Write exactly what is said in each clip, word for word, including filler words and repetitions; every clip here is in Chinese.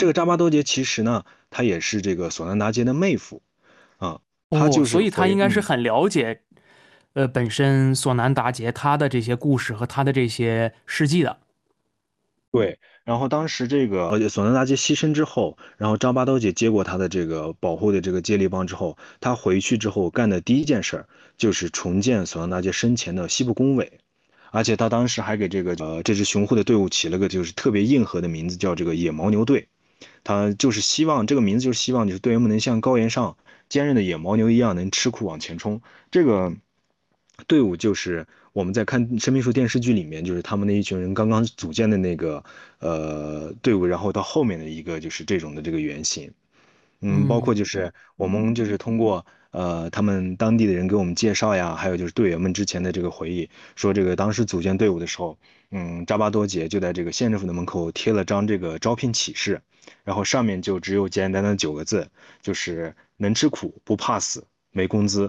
这个扎巴多杰其实呢，她也是这个索南达杰的妹夫啊，她哦， 就是所以他应回嗯。 该是很了解，呃，本身索南达杰他的这些故事和他的这些事迹的。 对，然后当时这个呃索南达杰牺牲之后，然后张八刀姐接过他的这个保护的这个接力棒之后，他回去之后干的第一件事儿就是重建索南达杰生前的西部工委，而且他当时还给这个呃这支雄虎的队伍起了个就是特别硬核的名字，叫这个野牦牛队。他就是希望这个名字就是希望就是队员们能像高原上坚韧的野牦牛一样能吃苦往前冲。这个队伍就是我们在看《生命树》电视剧里面，就是他们那一群人刚刚组建的那个呃队伍，然后到后面的一个就是这种的这个原型。嗯，包括嗯就是我们就是通过呃他们当地的人给我们介绍呀，还有就是队员们之前的这个回忆，说这个当时组建队伍的时候，嗯，扎巴多杰就在这个县政府的门口贴了张这个招聘启事，然后上面就只有简简单单的九个字，就是能吃苦不怕死，没工资。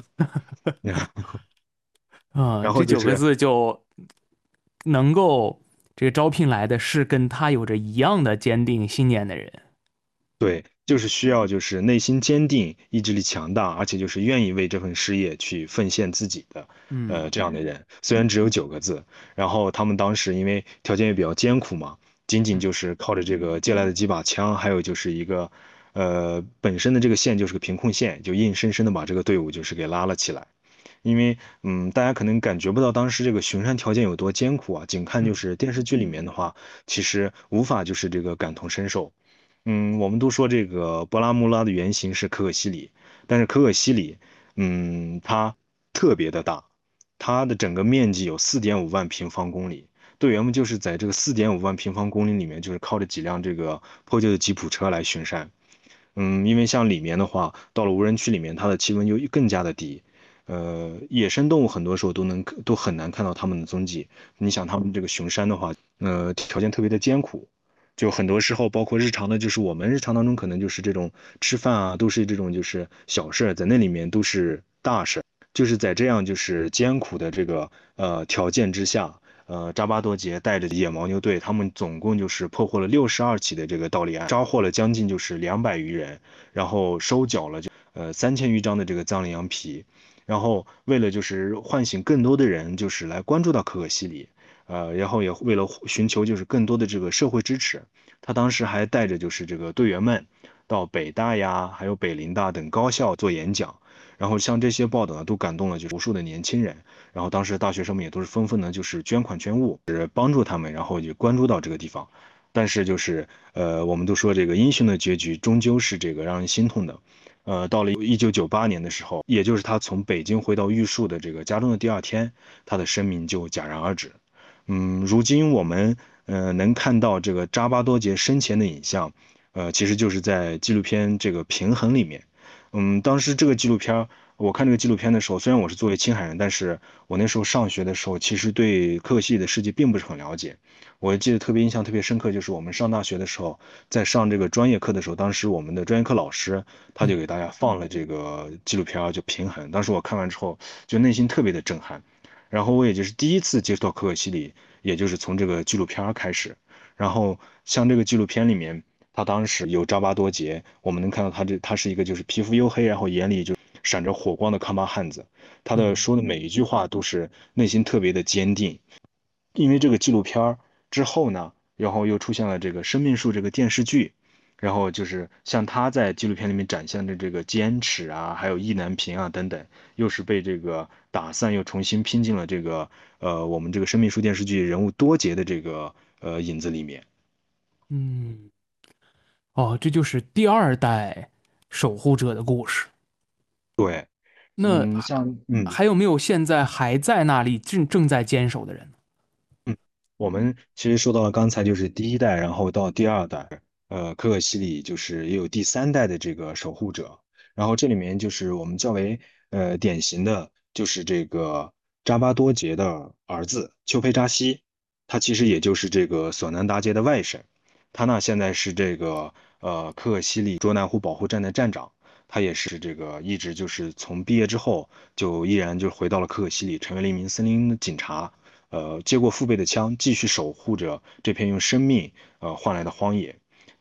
啊，这九个然后就是字就能够这个招聘来的是跟他有着一样的坚定信念的人。 对，就是需要就是内心坚定、意志力强大，而且就是愿意为这份事业去奉献自己的， 嗯呃，这样的人。虽然只有九个字，然后他们当时因为条件也比较艰苦嘛，仅仅嗯就是靠着这个借来的几把枪，还有就是一个，呃，本身的这个县就是个贫困县，就硬生生的把这个队伍就是给拉了起来。因为，嗯，大家可能感觉不到当时这个巡山条件有多艰苦啊，仅看就嗯是电视剧里面的话，其实无法就是这个感同身受。嗯，我们都说这个博拉穆拉的原型是可可西里，但是可可西里，嗯，它特别的大，它的整个面积有四点五万平方公里。队员们就是在这个四点五万平方公里里面，就是靠着几辆这个破旧的吉普车来巡山。嗯，因为像里面的话，到了无人区里面，它的气温又更加的低，呃，野生动物很多时候都能都很难看到它们的踪迹。你想，他们这个巡山的话，呃，条件特别的艰苦，就很多时候，包括日常的，就是我们日常当中可能就是这种吃饭啊，都是这种就是小事儿，在那里面都是大事儿。就是在这样就是艰苦的这个呃条件之下，呃，扎巴多杰带着野牦牛队，他们总共就是破获了六十二起的这个盗猎案，抓获了将近就是两百余人，然后收缴了就呃三千余张的这个藏羚羊皮，然后为了就是唤醒更多的人，就是来关注到可可西里，呃，然后也为了寻求就是更多的这个社会支持，他当时还带着就是这个队员们到北大呀，还有北林大等高校做演讲。然后像这些报道呢，都感动了就是无数的年轻人。然后当时大学生们也都是纷纷的，就是捐款捐物，是帮助他们，然后就关注到这个地方。但是就是呃，我们都说这个英雄的结局终究是这个让人心痛的。呃，到了一九九八年的时候，也就是他从北京回到玉树的这个家中的第二天，他的生命就戛然而止。嗯，如今我们呃能看到这个扎巴多杰生前的影像，呃，其实就是在纪录片这个《平衡》里面。嗯，当时这个纪录片儿我看这个纪录片的时候，虽然我是作为青海人，但是我那时候上学的时候，其实对可可西里的事迹并不是很了解。我记得特别印象特别深刻，就是我们上大学的时候，在上这个专业课的时候，当时我们的专业课老师他就嗯给大家放了这个纪录片儿，就《平衡》。当时我看完之后，就内心特别的震撼。然后我也就是第一次接触到可可西里，也就是从这个纪录片儿开始。然后像这个纪录片里面。他当时有扎巴多杰，我们能看到他这他是一个就是皮肤黝黑，然后眼里就闪着火光的康巴汉子。他的嗯说的每一句话都是内心特别的坚定。因为这个纪录片儿之后呢，然后又出现了这个《生命树》这个电视剧，然后就是像他在纪录片里面展现的这个坚持啊，还有意难平啊等等，又是被这个打散，又重新拼进了这个呃我们这个《生命树》电视剧人物多杰的这个呃影子里面。 嗯，哦，这就是第二代守护者的故事。 对。嗯， 那还像嗯。 还有没有现在还在那里正正在坚守的人呢？ 嗯，我们其实说到了刚才就是第一代，然后到第二代，呃，可可西里就是也有第三代的这个守护者，然后这里面就是我们较为呃典型的就是这个扎巴多杰的儿子丘培扎西，他其实也就是这个索南达杰的外甥，他呢现在是这个呃可可西里卓南湖保护站的站长。他也是这个一直就是从毕业之后就依然就回到了可可西里，成为了一名森林警察。呃，接过父辈的枪，继续守护着这片用生命呃换来的荒野。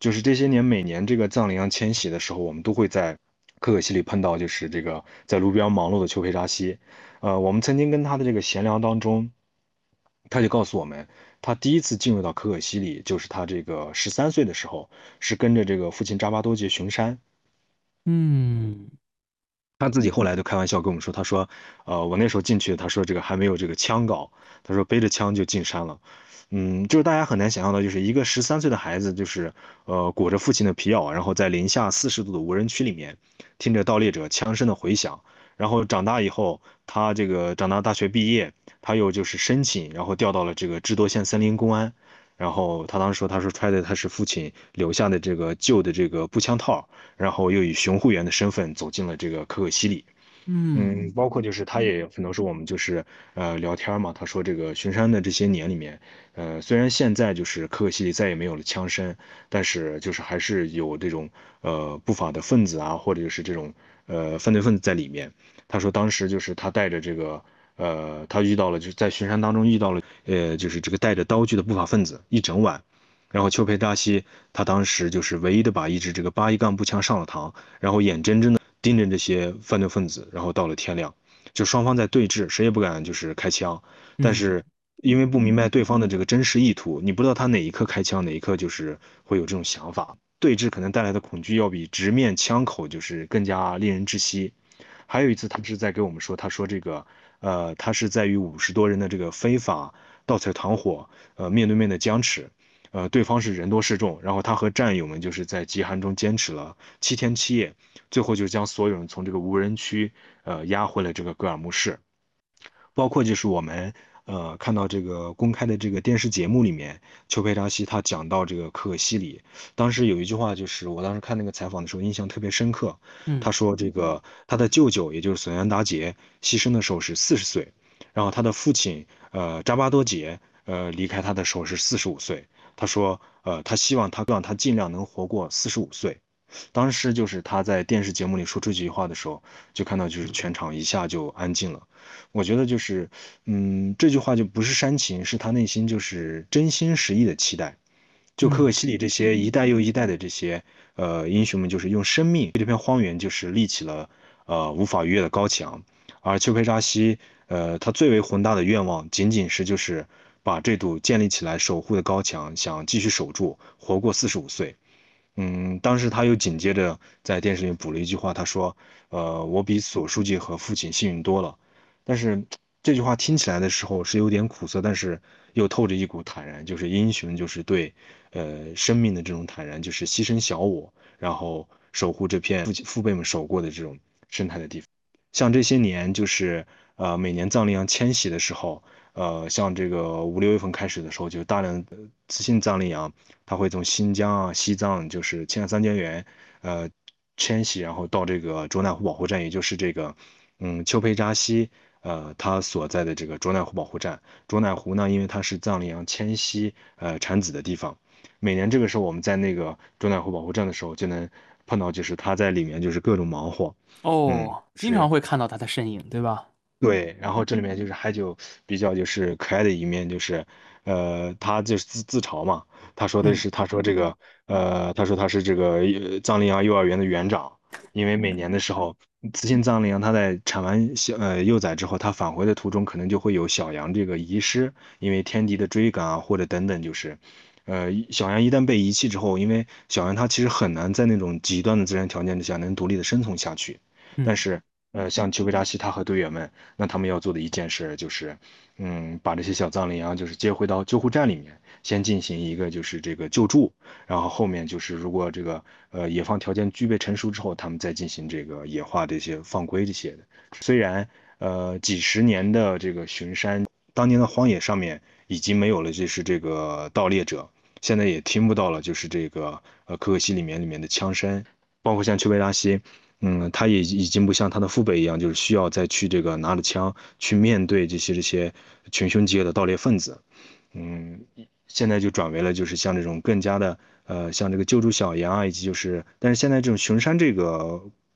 就是这些年每年这个藏羚羊迁徙的时候，我们都会在可可西里碰到，就是这个在路边忙碌的丘培扎西。呃，我们曾经跟他的这个闲聊当中，他就告诉我们，他第一次进入到可可西里，就是他这个十三岁的时候，是跟着这个父亲扎巴多杰巡山。 嗯他自己后来就开玩笑跟我们说，他说，呃，我那时候进去，他说这个还没有这个枪镐，他说背着枪就进山了。嗯，就是大家很难想象到，就是一个十三岁的孩子，就是呃裹着父亲的皮袄，然后在零下四十度的无人区里面，听着盗猎者枪声的回响，然后长大以后，他这个长大大学毕业，他又就是申请，然后调到了这个智多县森林公安。然后他当时说，他说揣的他是父亲留下的这个旧的这个步枪套，然后又以巡护员的身份走进了这个可可西里。 嗯嗯，包括就是他也可能是我们就是呃聊天嘛，他说这个巡山的这些年里面，呃虽然现在就是可可西里再也没有了枪声，但是就是还是有这种呃不法的分子啊，或者就是这种呃犯罪分子在里面。他说当时就是他带着这个呃他遇到了就是在巡山当中遇到了呃就是这个带着刀具的不法分子一整晚。然后丘培扎西他当时就是唯一的把一支这个八一杠步枪上了膛，然后眼睁睁的盯着这些犯罪分子，然后到了天亮，就双方在对峙，谁也不敢就是开枪，但嗯是因为不明白对方的这个真实意图，你不知道他哪一刻开枪，哪一刻就是会有这种想法，对峙可能带来的恐惧要比直面枪口就是更加令人窒息。还有一次，他是在给我们说，他说这个，呃，他是在与五十多人的这个非法盗采团伙，呃，面对面的僵持，呃，对方是人多势众，然后他和战友们就是在极寒中坚持了七天七夜，最后就将所有人从这个无人区，呃，押回了这个格尔木市。包括就是我们呃看到这个公开的这个电视节目里面，丘培扎西他讲到这个可可西里，当时有一句话就是我当时看那个采访的时候印象特别深刻， 嗯他说这个他的舅舅也就是索yan达杰牺牲的时候是四十岁，然后他的父亲呃扎巴多杰呃离开他的时候是四十五岁，他说呃他希望他让他尽量能活过四十五岁。当时就是他在电视节目里说出这句话的时候，就看到就是全场一下就安静了。我觉得就是，嗯，这句话就不是煽情，是他内心就是真心实意的期待。就可可嗯西里这些一代又一代的这些呃英雄们，就是用生命为这片荒原就是立起了呃无法逾越的高墙。而丘培扎西，呃，他最为宏大的愿望，仅仅是就是把这堵建立起来守护的高墙，想继续守住，活过四十五岁。嗯，当时他又紧接着在电视里补了一句话，他说：“呃，我比索书记和父亲幸运多了。”但是这句话听起来的时候是有点苦涩，但是又透着一股坦然，就是英雄就是对呃生命的这种坦然，就是牺牲小我，然后守护这片父父辈们守过的这种生态的地方。像这些年，就是呃每年藏羚羊迁徙的时候，呃像这个五六月份开始的时候，就大量的雌性藏羚羊。它会从新疆啊、西藏，就是青海三间源，呃，迁徙，然后到这个卓乃湖保护站，也就是这个，嗯，丘培扎西，呃，它所在的这个卓乃湖保护站。卓乃湖呢，因为它是藏羚羊迁徙，呃，产子的地方。每年这个时候，我们在那个卓乃湖保护站的时候，就能碰到，就是它在里面就是各种忙活，嗯， 哦，经常是。 会看到他的身影，对吧？ 对，然后这里面就是还有比较就是可爱的一面，就是呃，他就是自自嘲嘛，他说的嗯是他说这个呃，他说他是这个呃藏羚羊幼儿园的园长，因为每年的时候，雌性藏羚羊它在产完小呃幼崽之后，它返回的途中可能就会有小羊这个遗失，因为天敌的追赶啊，或者等等，就是呃小羊一旦被遗弃之后，因为小羊它其实很难在那种极端的自然条件之下能独立的生存下去，但嗯是。呃，像丘贝扎西他和队员们，那他们要做的一件事就是，嗯，把这些小藏羚羊就是接回到救护站里面，先进行一个就是这个救助，然后后面就是如果这个呃野放条件具备成熟之后，他们再进行这个野化这些放归这些的。虽然呃几十年的这个巡山，当年的荒野上面已经没有了就是这个盗猎者，现在也听不到了就是这个呃可可西里面里面的枪声，包括像丘贝拉西。嗯，他也已经不像他的父辈一样，就是需要再去这个拿着枪去面对这些这些群凶极恶的盗猎分子。嗯，现在就转为了就是像这种更加的呃，像这个救助小羊啊，以及就是，但是现在这种巡山这个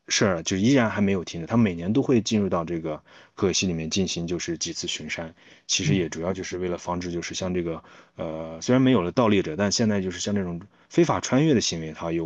是，就依然还没有停止，他每年都会进入到这个可可西里面进行就是几次巡山，其实也嗯主要就是为了防止就是像这个呃虽然没有了盗猎者，但现在就是像这种非法穿越的行为，它又